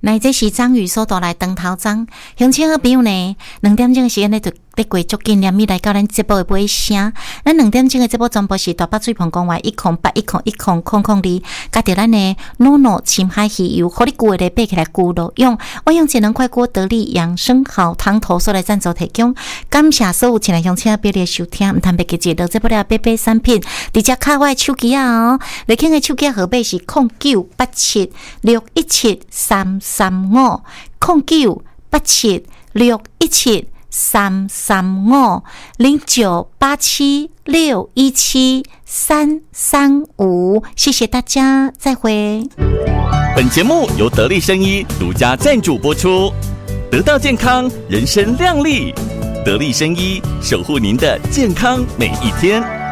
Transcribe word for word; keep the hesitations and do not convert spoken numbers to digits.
那这是章鱼所带来长头章，乡亲好朋友呢，两点钟的时间呢就咧过足紧念咪来到咱节目的尾声。咱两点钟的节目全部是大北水盆公园一空八一空一空空空里，加着咱的诺诺深海鱼油，互你久的背起来久路用。我用节能快锅得力养生好汤头所来赞助提供，感谢所有亲爱乡亲朋友的收听，唔通别记住这部了八八产品，直接卡我的手机啊哦，你听的手机号码是零九八七六一七三三五零九八七六一七三三五零九八七六一七三三五，谢谢大家，再会。 本节目由得力生医独家赞助播出，得到健康，人生亮丽。得力生医，守护您的健康每一天。